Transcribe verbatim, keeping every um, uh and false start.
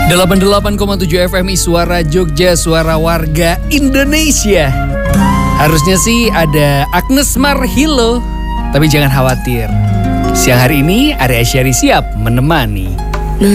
delapan puluh delapan koma tujuh F M I Suara Jogja, suara warga Indonesia. Harusnya sih ada Agnes Marhilo, tapi jangan khawatir. Siang hari ini Arya Syari siap menemani.